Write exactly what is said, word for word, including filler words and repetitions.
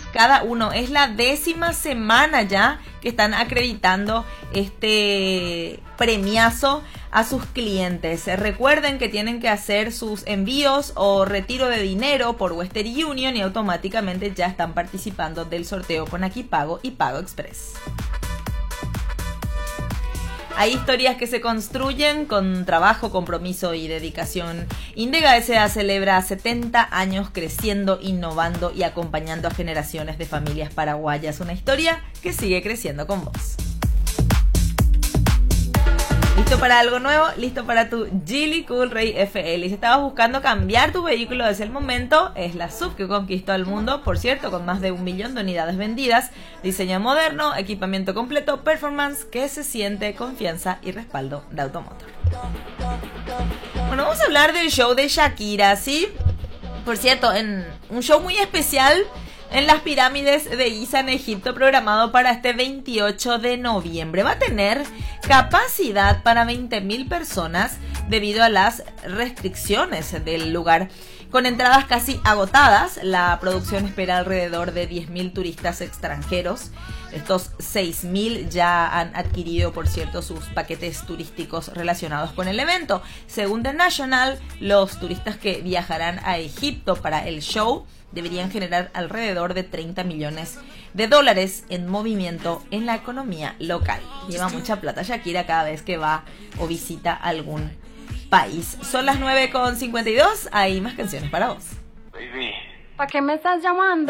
cada uno. Es la décima semana ya que están acreditando este premiazo a sus clientes. Recuerden que tienen que hacer sus envíos o retiro de dinero por Western Union y automáticamente ya están participando del sorteo con Aquipago y Pago Express. Hay historias que se construyen con trabajo, compromiso y dedicación. Indega S A celebra setenta años creciendo, innovando y acompañando a generaciones de familias paraguayas. Una historia que sigue creciendo con vos. ¿Listo para algo nuevo? ¿Listo para tu Geely Cool Ray F L? Si estabas buscando cambiar tu vehículo desde el momento, es la S U V que conquistó al mundo, por cierto, con más de un millón de unidades vendidas, diseño moderno, equipamiento completo, performance que se siente, confianza y respaldo de Automotor. Bueno, vamos a hablar del show de Shakira, ¿sí? Por cierto, en un show muy especial en las pirámides de Giza en Egipto, programado para este veintiocho de noviembre. Va a tener capacidad para veinte mil personas debido a las restricciones del lugar. Con entradas casi agotadas, la producción espera alrededor de diez mil turistas extranjeros. Estos seis mil ya han adquirido, por cierto, sus paquetes turísticos relacionados con el evento. Según The National, los turistas que viajarán a Egipto para el show deberían generar alrededor de treinta millones de dólares en movimiento en la economía local. Lleva mucha plata Shakira cada vez que va o visita algún país. Son las nueve con cincuenta y dos, hay más canciones para vos. ¿Para qué me estás llamando?